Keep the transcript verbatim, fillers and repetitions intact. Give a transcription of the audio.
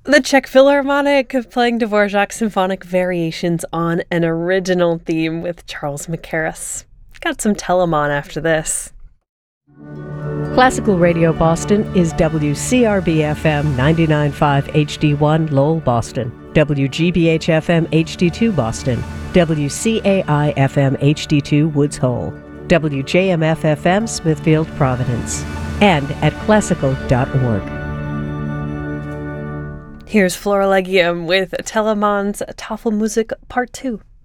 The Czech Philharmonic playing Dvorak's symphonic variations on an original theme with Charles Mackerras. Got some Telemann after this. Classical Radio Boston is W C R B F M ninety-nine point five H D one Lowell, Boston, W G B H F M H D two Boston, W C A I F M H D two Woods Hole, W J M F F M Smithfield, Providence, and at classical dot org. Here's Flora Legium with Telemann's Tafelmusik Part two.